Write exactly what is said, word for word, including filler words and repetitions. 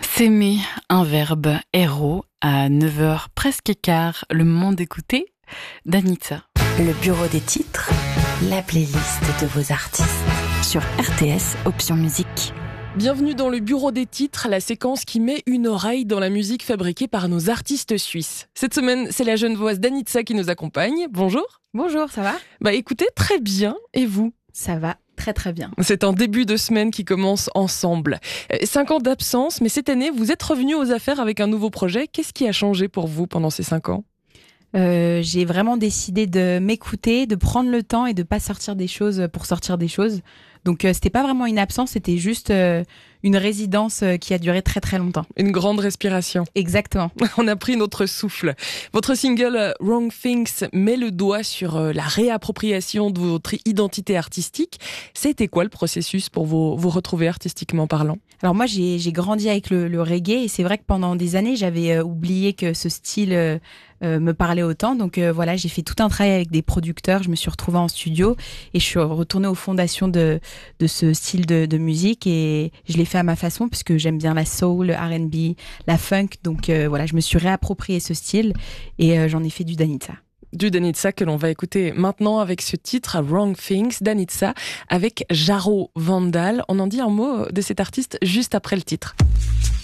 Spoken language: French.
S'aimer, un verbe, héros, à neuf heures presque quart, le monde écouté, Danitza. Le bureau des titres, la playlist de vos artistes. Sur R T S, option musique. Bienvenue dans le bureau des titres, la séquence qui met une oreille dans la musique fabriquée par nos artistes suisses. Cette semaine, c'est la genevoise Danitza qui nous accompagne. Bonjour. Bonjour, ça va ? Bah écoutez, très bien. Et vous ? Ça va très très bien. C'est un début de semaine qui commence ensemble. Cinq ans d'absence, mais cette année, vous êtes revenu aux affaires avec un nouveau projet. Qu'est-ce qui a changé pour vous pendant ces cinq ans ? Euh, j'ai vraiment décidé de m'écouter, de prendre le temps et de pas sortir des choses pour sortir des choses. Donc euh, c'était pas vraiment une absence, c'était juste euh, une résidence euh, qui a duré très très longtemps. Une grande respiration. Exactement. On a pris notre souffle. Votre single euh, Wrong Things met le doigt sur euh, la réappropriation de votre identité artistique. C'était quoi le processus pour vous, vous retrouver artistiquement parlant ? Alors moi j'ai, j'ai grandi avec le, le reggae et c'est vrai que pendant des années j'avais euh, oublié que ce style euh, euh, me parlait autant. Donc euh, voilà, j'ai fait tout un travail avec des producteurs, je me suis retrouvée en studio et je suis retournée aux fondations de de ce style de, de musique et je l'ai fait à ma façon puisque j'aime bien la soul, le R and B, la funk. Donc euh, voilà, je me suis réapproprié ce style et euh, j'en ai fait du Danitza. Du Danitza que l'on va écouter maintenant avec ce titre Wrong Things, Danitza avec Jaro Vandal. On en dit un mot de cet artiste juste après le titre.